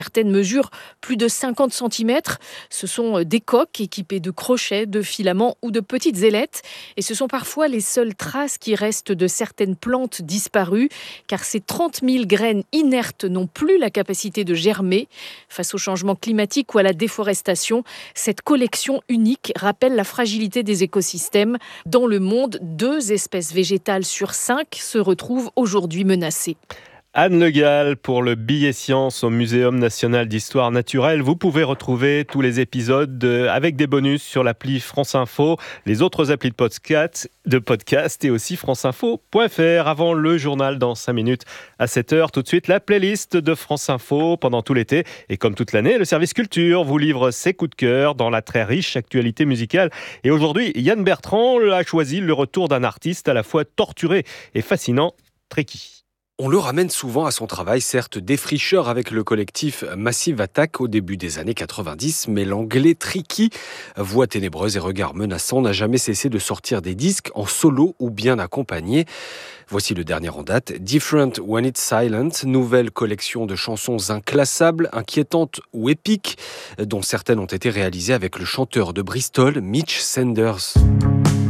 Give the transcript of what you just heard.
Certaines mesurent plus de 50 centimètres. Ce sont des coques équipées de crochets, de filaments ou de petites ailettes. Et ce sont parfois les seules traces qui restent de certaines plantes disparues, car ces 30 000 graines inertes n'ont plus la capacité de germer. Face au changement climatique ou à la déforestation, cette collection unique rappelle la fragilité des écosystèmes. Dans le monde, 2 espèces végétales sur 5 se retrouvent aujourd'hui menacées. Anne Le Gall pour le billet science au Muséum national d'histoire naturelle. Vous pouvez retrouver tous les épisodes avec des bonus sur l'appli France Info, les autres applis de podcast et aussi franceinfo.fr. Avant le journal dans 5 minutes à 7h, tout de suite la playlist de France Info pendant tout l'été. Et comme toute l'année, le service culture vous livre ses coups de cœur dans la très riche actualité musicale. Et aujourd'hui, Yann Bertrand a choisi le retour d'un artiste à la fois torturé et fascinant, Tricky. On le ramène souvent à son travail, certes défricheur avec le collectif Massive Attack au début des années 90, mais l'anglais Tricky, voix ténébreuse et regard menaçant, n'a jamais cessé de sortir des disques en solo ou bien accompagné. Voici le dernier en date, Different When It's Silent, nouvelle collection de chansons inclassables, inquiétantes ou épiques, dont certaines ont été réalisées avec le chanteur de Bristol, Mitch Sanders.